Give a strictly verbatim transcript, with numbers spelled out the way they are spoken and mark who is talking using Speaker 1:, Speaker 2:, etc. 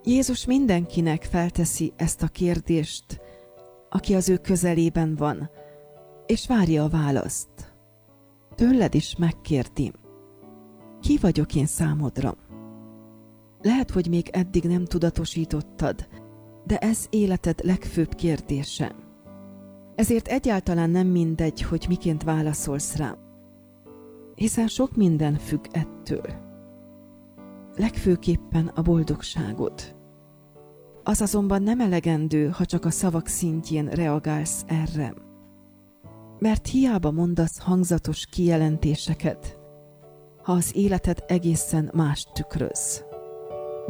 Speaker 1: Jézus mindenkinek felteszi ezt a kérdést, aki az ő közelében van, és várja a választ. Tőled is megkérdi: ki vagyok én számodra? Lehet, hogy még eddig nem tudatosítottad, de ez életed legfőbb kérdése. Ezért egyáltalán nem mindegy, hogy miként válaszolsz rá, hiszen sok minden függ ettől. Legfőképpen a boldogságod. Az azonban nem elegendő, ha csak a szavak szintjén reagálsz erre. Mert hiába mondasz hangzatos kijelentéseket, ha az életed egészen mást tükröz.